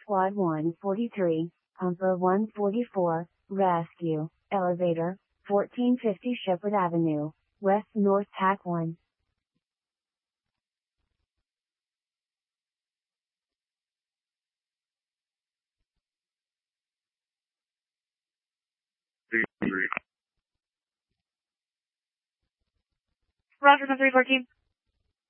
Squad 143, Pumper 144, Rescue, Elevator, 1450 Shepherd Avenue, West North TAC 1. Roger, 314.